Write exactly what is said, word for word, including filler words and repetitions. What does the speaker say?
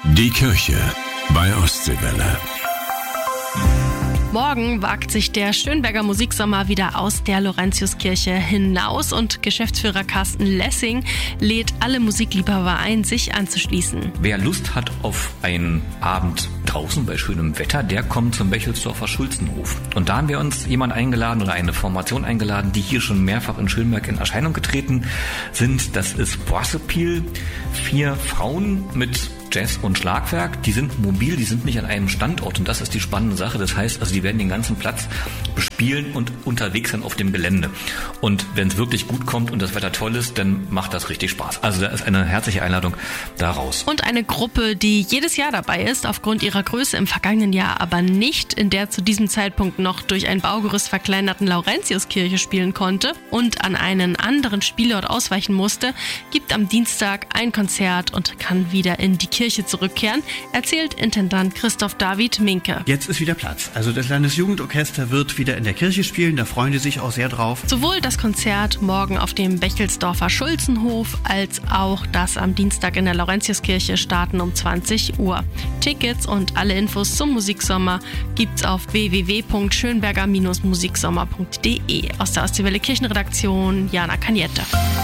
Die Kirche bei Ostseewelle. Morgen wagt sich der Schönberger Musiksommer wieder aus der Laurentiuskirche hinaus und Geschäftsführer Carsten Lessing lädt alle Musikliebhaber ein, sich anzuschließen. Wer Lust hat auf einen Abend draußen bei schönem Wetter, der kommt zum Bechelsdorfer Schulzenhof. Und da haben wir uns jemand eingeladen oder eine Formation eingeladen, die hier schon mehrfach in Schönberg in Erscheinung getreten sind. Das ist Borsepil, vier Frauen mit Jazz und Schlagwerk, die sind mobil, die sind nicht an einem Standort und das ist die spannende Sache. Das heißt, also die werden den ganzen Platz bespielen und unterwegs sein auf dem Gelände. Und wenn es wirklich gut kommt und das Wetter toll ist, dann macht das richtig Spaß. Also da ist eine herzliche Einladung da raus. Und eine Gruppe, die jedes Jahr dabei ist, aufgrund ihrer Größe im vergangenen Jahr aber nicht in der zu diesem Zeitpunkt noch durch ein Baugerüst verkleinerten Laurentiuskirche spielen konnte und an einen anderen Spielort ausweichen musste, gibt am Dienstag ein Konzert und kann wieder in die Kirche zurückkehren, erzählt Intendant Christoph David Minke. Jetzt ist wieder Platz. Also das Landesjugendorchester wird wieder in der Kirche spielen, da freuen die sich auch sehr drauf. Sowohl das Konzert morgen auf dem Bechelsdorfer Schulzenhof als auch das am Dienstag in der Laurentiuskirche starten um zwanzig Uhr. Tickets und alle Infos zum Musiksommer gibt's auf w w w punkt schönberger Musiksommer punkt d e. Aus der Ostseewelle Kirchenredaktion Jana Kaniette.